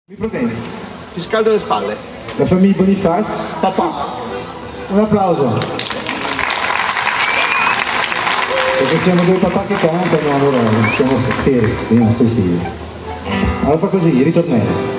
Mi proteggi. Ti scaldo le spalle. La famiglia Boniface. Papà. Un applauso. Perché siamo due papà che cantano, allora siamo fieri, stai stili. Allora fa così, ritornello.